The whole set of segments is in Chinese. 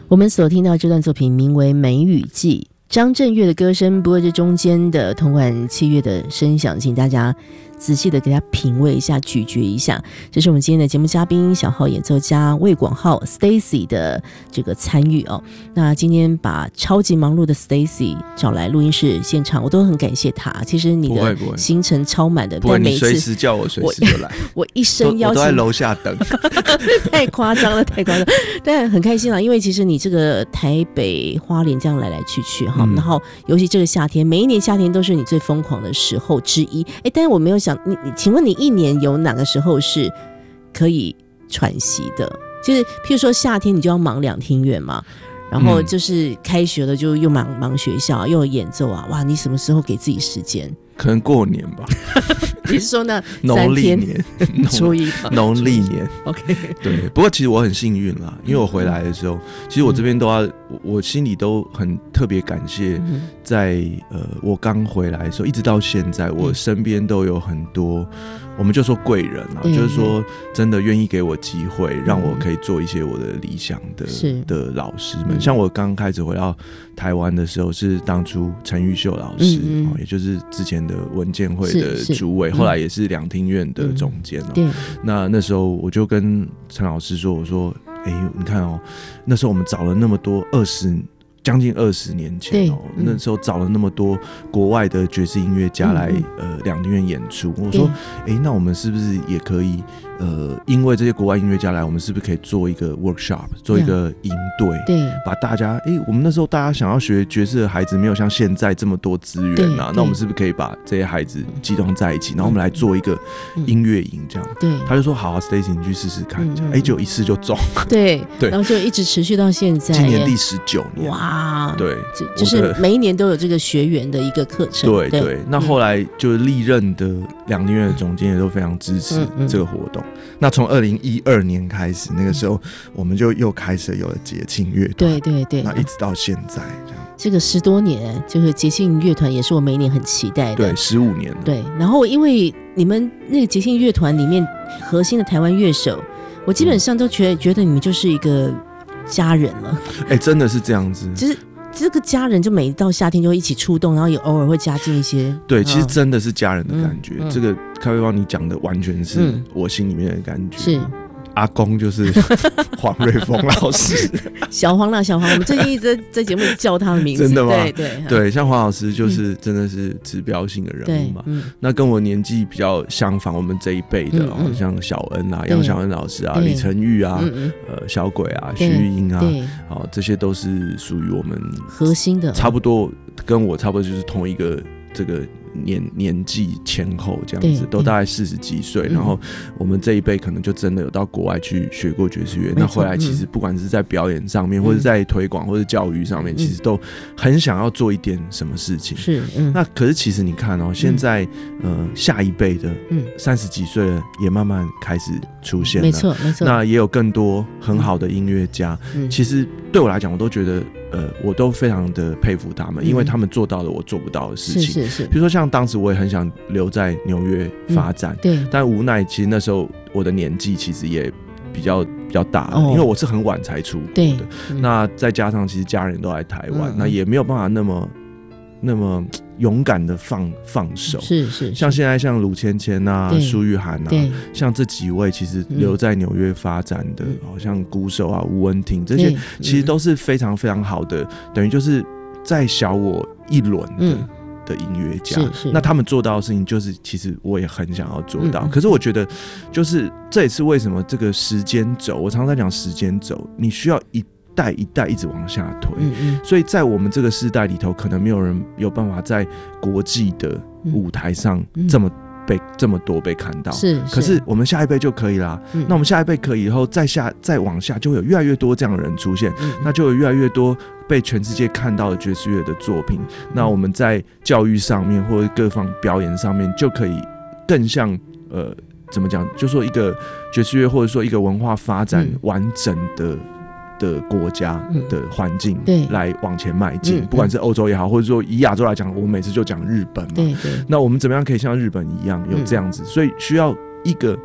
我们所听到这段作品名为《梅雨季》，张震岳的歌声，不过这中间的铜管器乐的声响，请大家仔细的给他品味一下，咀嚼一下。这是我们今天的节目嘉宾小号演奏家魏广浩 Stacy 的这个参与哦。那今天把超级忙碌的 Stacy 找来录音室现场，我都很感谢他。其实你的行程超满的， 不会，你随时叫我随时就来。 我一生邀请， 我都在楼下等。 太夸张了，太夸张！但很开心啦，因为其实你这个台北花莲这样来来去去哈，然后尤其这个夏天，每一年夏天都是你最疯狂的时候之一。但是我没有想你，请问你一年有哪个时候是可以喘息的？就是譬如说夏天你就要忙两厅院嘛，然后就是开学了就又忙学校，又有演奏啊，哇！你什么时候给自己时间？ 可能过年吧。 你是说那农历年、 初一、 农历年 ？OK， 对。不过其实我很幸运啦，因为我回来的时候，其实我这边都要，我心里都很特别感谢，在我刚回来的时候，一直到现在，我身边都有很多，我们就说贵人啦，就是说真的愿意给我机会，让我可以做一些我的理想的老师们。像我刚开始回到台湾的时候，是当初陈玉秀老师，也就是之前的文建会的主委，后来也是两厅院的总监。那时候我就跟陈老师说，我说你看那时候我们找了那么多将近20年前那时候找了那么多国外的爵士音乐家来两厅院演出。我说那我们是不是也可以因为这些国外音乐家来，我们是不是可以做一个 workshop， 做一个营队，对，把大家我们那时候大家想要学爵士的孩子没有像现在这么多资源啊，那我们是不是可以把这些孩子集中在一起，然后我们来做一个音乐营这样？对，他就说好啊 ，Stacy 你去试试看，就一次就中，对，然后就一直持续到现在，今年第19年，哇，对，就是每一年都有这个学员的一个课程，对。那后来就历任的两厅院的总监也都非常支持这个活动。那从2012年开始，那个时候我们就又开始有了节庆乐团，对，那一直到现在这个10多年，就是节庆乐团也是我每一年很期待的，对，15年了，对。然后因为你们那个节庆乐团里面核心的台湾乐手，我基本上都觉得你们就是一个家人了，真的是这样子，就是这个家人就每到夏天就会一起出动，然后也偶尔会加进一些，对，其实真的是家人的感觉。这个咖啡包你讲的完全是我心里面的感觉，是阿公就是黄瑞丰老师，小黄，我们最近一直在节目里叫他的名字，真的吗？对，像黄老师就是真的是指标性的人物嘛。那跟我年纪比较相仿，我们这一辈的，像小恩啊、杨小恩老师啊、李成玉啊、小鬼啊、徐英啊，这些都是属于我们核心的，差不多跟我差不多就是同一个这个年纪前后这样子，都大概40几岁，然后我们这一辈可能就真的有到国外去学过爵士乐，那回来其实不管是在表演上面，或者在推广或者教育上面，其实都很想要做一点什么事情。是，那可是其实你看现在下一辈的30几岁了也慢慢开始出现了，没错，那也有更多很好的音乐家。其实对我来讲，我都觉得我都非常的佩服他们，因为他们做到了我做不到的事情。是，比如说像当时我也很想留在纽约发展，对，但无奈其实那时候我的年纪其实也比较大了，因为我是很晚才出国的。那再加上其实家人都在台湾，那也没有办法那么勇敢的放手，是像现在像鲁芊芊啊、苏玉涵啊，像这几位其实留在纽约发展的，像鼓手啊、吴文婷这些，其实都是非常非常好的，等于就是在小我一轮的音乐家。那他们做到的事情，就是其实我也很想要做到。可是我觉得，就是这也是为什么这个时间轴，我常常在讲时间轴，你需要一代一代一直往下推，所以在我们这个世代里头，可能没有人有办法在国际的舞台上这么多被看到，可是我们下一辈就可以啦。那我们下一辈可以以后再往下，就会有越来越多这样的人出现，那就有越来越多被全世界看到的爵士乐的作品。那我们在教育上面或者各方表演上面，就可以更像怎么讲，就说一个爵士乐或者说一个文化发展完整的国家的环境来往前迈进，不管是欧洲也好，或者说以亚洲来讲，我们每次就讲日本嘛，那我们怎么样可以像日本一样有这样子？所以需要一个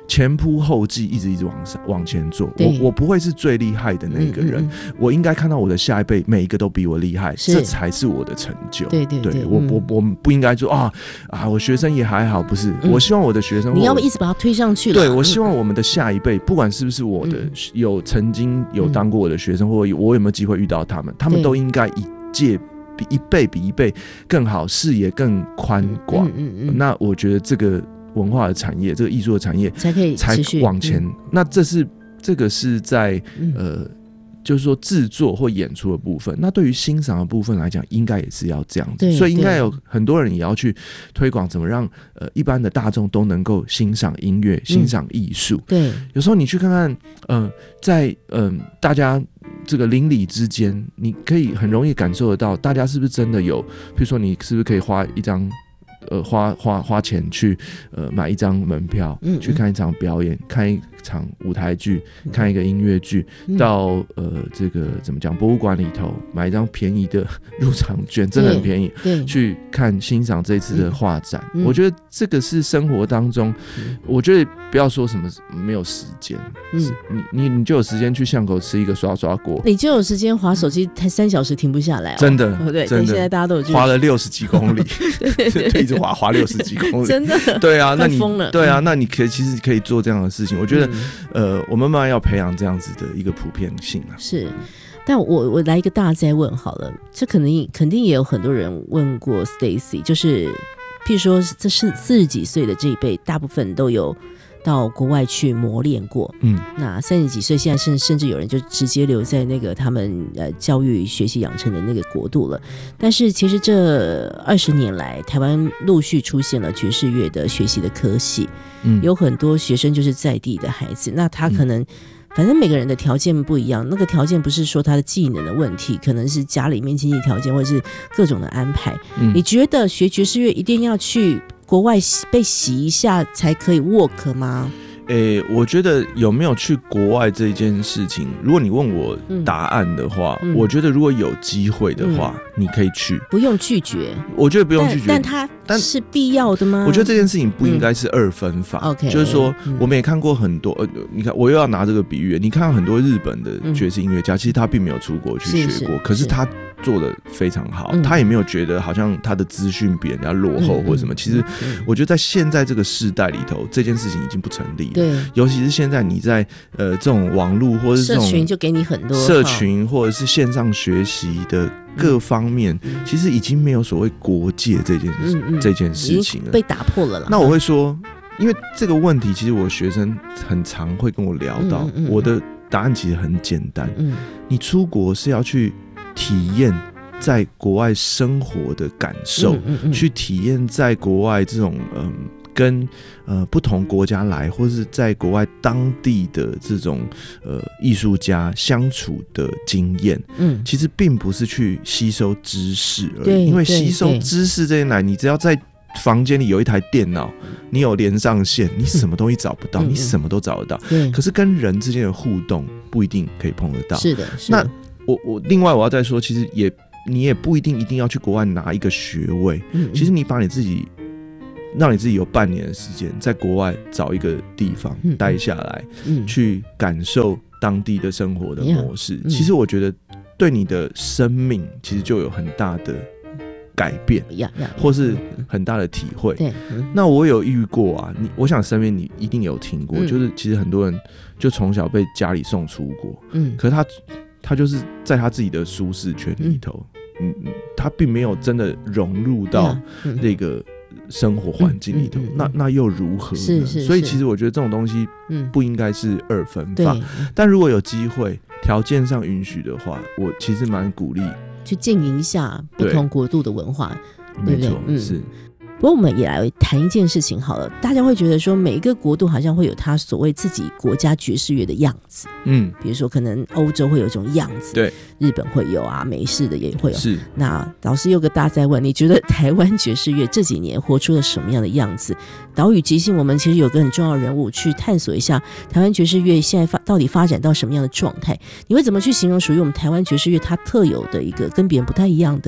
前仆后继，一直往前做。我不会是最厉害的那个人，我应该看到我的下一辈每一个都比我厉害，这才是我的成就。 对， 我们不应该说我学生也还好，不是。我希望我的学生， 你要不一直把他推上去了。 对，我希望我们的下一辈，不管是不是我的曾经有当过我的学生，或者我有没有机会遇到他们都应该比一辈更好，视野更宽广。那我觉得这个文化的产业，这个艺术的产业才可以持续往前。那这个是在就是说制作或演出的部分。那对于欣赏的部分来讲，应该也是要这样子。所以应该有很多人也要去推广，怎么让一般的大众都能够欣赏音乐、欣赏艺术。 对， 有时候你去看看，在大家这个邻里之间，你可以很容易感受得到，大家是不是真的有，比如说你是不是可以花一张花钱去买一张门票，去看一场表演，看一场舞台剧，看一个音乐剧，到这个怎么讲，博物馆里头买一张便宜的入场券，真的很便宜，去看欣赏这次的画展。我觉得这个是生活当中，我觉得不要说什么没有时间，你就有时间去巷口吃一个刷刷锅， 你就有时间滑手机才3小时停不下来。 真的， 对， 真的， 现在大家都有滑了60几公里，对，一直滑60几公里， 真的， 对啊，那你疯了， 对啊，那你其实可以做这样的事情。我觉得我们慢慢要培养这样子的一个普遍性啊。 是，但我来一个大哉问好了，这肯定也有很多人问过 Stacy， 就是譬如说这是40几岁的这一辈，大部分都有到国外去磨练过，那30几岁现在甚至有人就直接留在那个他们教育学习养成的那个国度了。但是其实这20年来，台湾陆续出现了爵士乐的学习的科系，有很多学生就是在地的孩子，那他可能反正每个人的条件不一样，那个条件不是说他的技能的问题，可能是家里面经济条件或者是各种的安排。你觉得学爵士乐一定要去国外被洗一下才可以 work 吗？ 我觉得有没有去国外这件事情，如果你问我答案的话，我觉得如果有机会的话，你可以去， 不用拒绝。 我觉得不用拒绝， 但它是必要的吗？ 我觉得这件事情不应该是二分法。就是说，我们也看过很多，你看，我又要拿这个比喻，你看很多日本的爵士音乐家，其实他并没有出国去学过，可是他做得非常好，他也没有觉得好像他的资讯比人家落后或者什么。其实我觉得在现在这个世代里头，这件事情已经不成立了。 对， 尤其是现在你在这种网络或者是这种社群就给你很多社群或者是线上学习的各方面，其实已经没有所谓国界这件事情了， 被打破了啦。 那我会说，因为这个问题，其实我学生很常会跟我聊到，我的答案其实很简单，你出国是要去体验在国外生活的感受，去体验在国外这种跟不同国家来，或是在国外当地的这种艺术家相处的经验，其实并不是去吸收知识而已。因为吸收知识这些来，你只要在房间里有一台电脑，你有连上线，你什么东西找不到，你什么都找得到。可是跟人之间的互动不一定可以碰得到。 是的， 那我另外我要再说，其实你也不一定要去国外拿一个学位，其实你把你自己。让你自己有半年的时间，在国外找一个地方待下来，去感受当地的生活的模式。其实我觉得对你的生命其实就有很大的改变，或是很大的体会。那我有遇过啊，我想身边你一定有听过，就是其实很多人就从小被家里送出国，可是他就是在他自己的舒适圈里头，他并没有真的融入到那个生活环境里头，那又如何呢？所以其实我觉得这种东西不应该是二分法，但如果有机会条件上允许的话，我其实蛮鼓励去经营一下不同国度的文化，对不对？ 没错，是。 不过我们也来谈一件事情好了，大家会觉得说每一个国度好像会有他所谓自己国家爵士乐的样子，比如说可能欧洲会有一种样子， 对， 日本会有啊，美式的也会有。 是。 那老师有个大哉问，你觉得台湾爵士乐这几年活出了什么样的样子？岛屿即兴我们其实有个很重要的人物去探索一下台湾爵士乐现在到底发展到什么样的状态？你会怎么去形容属于我们台湾爵士乐它特有的一个跟别人不太一样的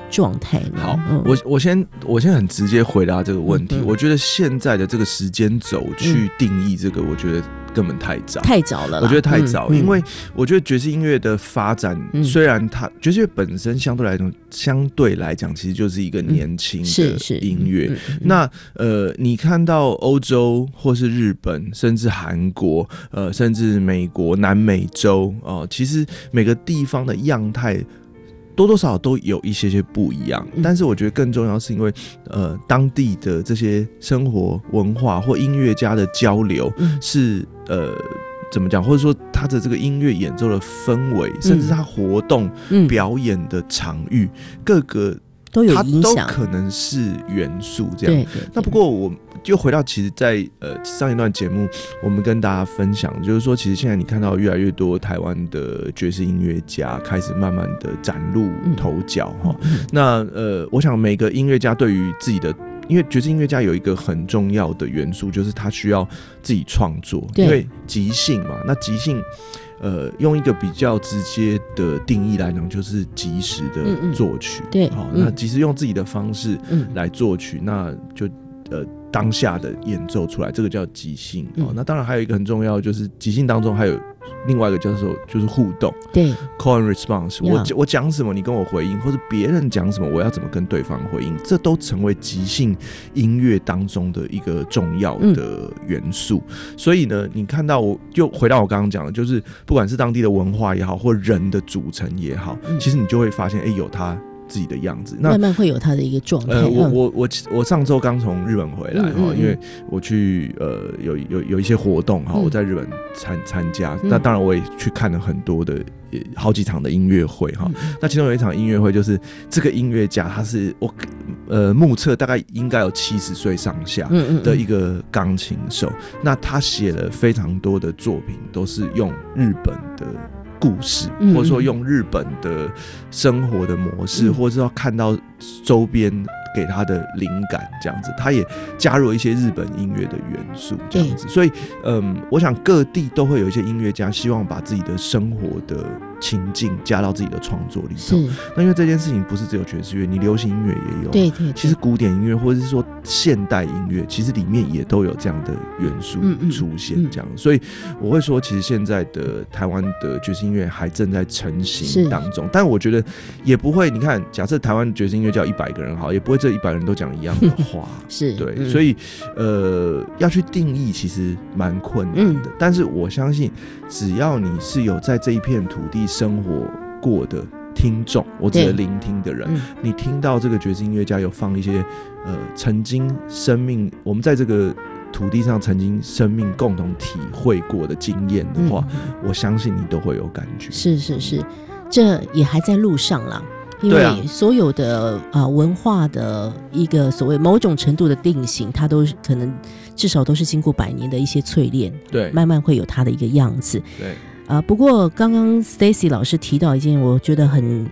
状态呢？ 好，我先很直接回答这个问题。我觉得现在的这个时间轴去定义这个，我觉得根本太早了啦。我觉得太早，因为我觉得爵士音乐的发展，虽然它爵士乐本身相对来讲，其实就是一个年轻的音乐。那你看到欧洲或是日本，甚至韩国，甚至美国、南美洲其实每个地方的样态多多少少都有一些不一样，但是我觉得更重要是因为当地的这些生活文化或音乐家的交流是怎么讲，或者说他的这个音乐演奏的氛围，甚至他活动表演的场域，各个都有影响， 它都可能是元素这样。对，那不过我就回到，其实在上一段节目，我们跟大家分享，就是说，其实现在你看到越来越多台湾的爵士音乐家开始慢慢的崭露头角哈。那我想每个音乐家对于自己的，因为爵士音乐家有一个很重要的元素，就是他需要自己创作，因为即兴嘛。那即兴，用一个比较直接的定义来讲，就是即时的作曲。对，好，那即时用自己的方式来作曲，那就当下的演奏出来，这个叫即兴。那当然还有一个很重要，就是即兴当中还有另外一个叫做就是互动，对 ，call and response。我讲什么，你跟我回应，或者别人讲什么，我要怎么跟对方回应，这都成为即兴音乐当中的一个重要的元素。所以呢，你看到我就回到我刚刚讲的，就是不管是当地的文化也好，或人的组成也好，其实你就会发现，有它自己的样子，那慢慢会有他的一个状态。 我上周刚从日本回来因为我去有一些活动我在日本参加，那当然我也去看了很多的好几场的音乐会那其中有一场音乐会，就是这个音乐家他是我目测大概应该有70岁上下的一个钢琴手，那他写了非常多的作品，都是用日本的故事，或者说用日本的生活的模式，或者是要看到周边给他的灵感这样子，他也加入了一些日本音乐的元素这样子。所以我想各地都会有一些音乐家希望把自己的生活的情境加到自己的创作里头。那因为这件事情不是只有爵士乐，你流行音乐也有，对，其实古典音乐或者是说现代音乐，其实里面也都有这样的元素出现这样。所以我会说，其实现在的台湾的爵士音乐还正在成型当中，但我觉得也不会，你看，假设台湾爵士音乐叫100个人好，也不会这100人都讲一样的话，是对，所以要去定义其实蛮困难的。但是我相信，只要你是有在这一片土地生活过的听众，我指的聆听的人，你听到这个爵士音乐家有放一些曾经生命，我们在这个土地上曾经生命共同体会过的经验的话，我相信你都会有感觉。是，这也还在路上啦。因为所有的文化的一个所谓某种程度的定型，它都可能至少都是经过100年的一些淬炼，对，慢慢会有它的一个样子。对，不过刚刚 Stacy 老师提到一件我觉得很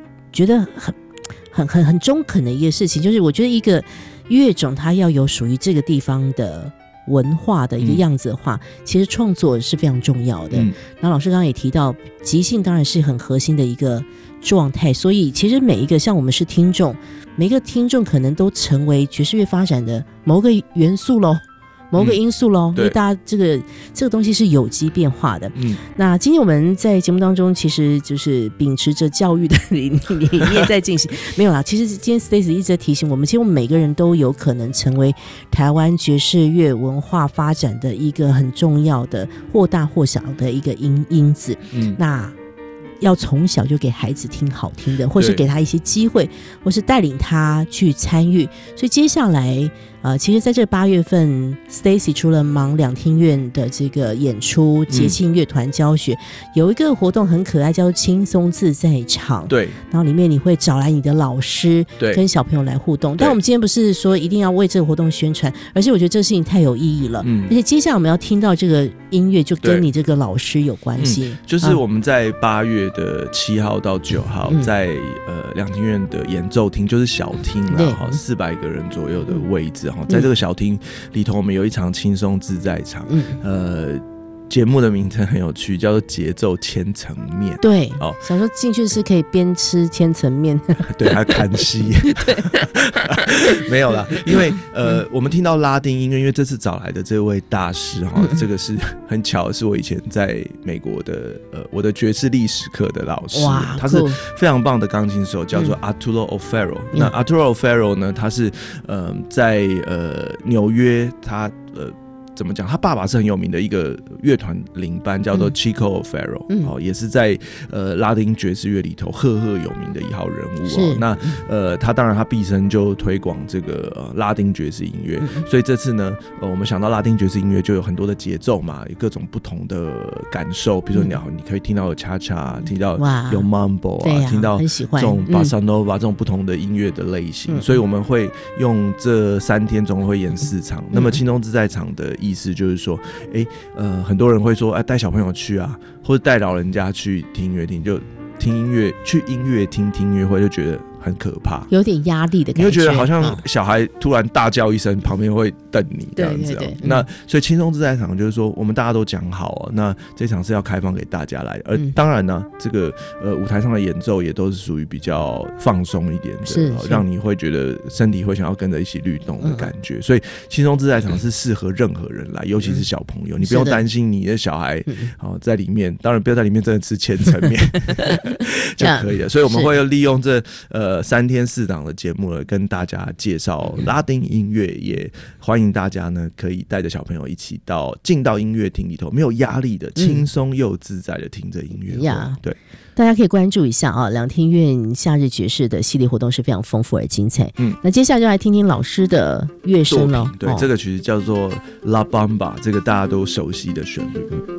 中肯的一个事情，就是我觉得一个乐种它要有属于这个地方的文化的一个样子的话，其实创作是非常重要的。然后老师刚刚也提到，即兴当然是很核心的一个状态，所以其实每一个像我们是听众，每一个听众可能都成为爵士乐发展的某个元素咯，某个因素咯，因为大家这个东西是有机变化的。那今天我们在节目当中其实就是秉持着教育的理念在进行没有啦，其实今天 Stacy 一直在提醒我们，其实我们每个人都有可能成为台湾爵士乐文化发展的一个很重要的或大或小的一个因子。那要从小就给孩子听好听的，或是给他一些机会，或是带领他去参与。所以接下来其实在这8月份 Stacy 除了忙2厅院的这个演出、节庆乐团教学，有一个活动很可爱，叫轻松自在场。对，然后里面你会找来你的老师，对，跟小朋友来互动。但我们今天不是说一定要为这个活动宣传，而是我觉得这个事情太有意义了。而且接下来我们要听到这个音乐就跟你这个老师有关系。就是我们在8月的7号到9号，在2厅院的演奏厅，就是小厅啦，400个人左右的位置。在这个小厅里头，我们有一场轻松自在场。 节目的名称很有趣，叫做节奏千层面。 对，想说进去是可以边吃千层面， 对，还看戏，没有啦，因为我们听到拉丁音乐，因为这次找来的这位大师这个是很巧的是我以前在美国的我的爵士历史课的老师，他是非常棒的钢琴手，叫做 Arturo O'Farrill。那 Arturo O'Farrill 呢，他是在纽约，他怎么讲？他爸爸是很有名的一个乐团领班，叫做 Chico O'Farrill，也是在拉丁爵士乐里头赫赫有名的一号人物那他当然他毕生就推广这个拉丁爵士音乐，所以这次呢，我们想到拉丁爵士音乐就有很多的节奏嘛，有各种不同的感受，比如说你可以听到有恰恰，听到有 mambo 听到这种 bossa nova 这种不同的音乐的类型，所以我们会用这3天总会演4场。那么轻松自在场的意思就是说，很多人会说，带小朋友去啊，或者带老人家去听音乐厅，就听音乐，去音乐厅听音乐会，就觉得很可怕， 有点压力的感觉， 你会觉得好像小孩突然大叫一声，旁边会瞪你这样子。对，那所以轻松自在场就是说，我们大家都讲好那这场是要开放给大家来的，而当然呢，这个舞台上的演奏也都是属于比较放松一点的，让你会觉得身体会想要跟着一起律动的感觉。所以轻松自在场是适合任何人来，尤其是小朋友，你不用担心你的小孩在里面，当然不要在里面真的吃千层面就可以了。所以我们会利用这3天4档的节目呢，跟大家介绍拉丁音乐，也欢迎大家呢可以带着小朋友一起进到音乐厅里头，没有压力的，轻松又自在的听着音乐会。对， 大家可以关注一下两厅院夏日爵士的系列活动是非常丰富而精彩。那接下来就来听听老师的乐声了。 对，这个曲子叫做 La Bamba， 这个大家都熟悉的旋律。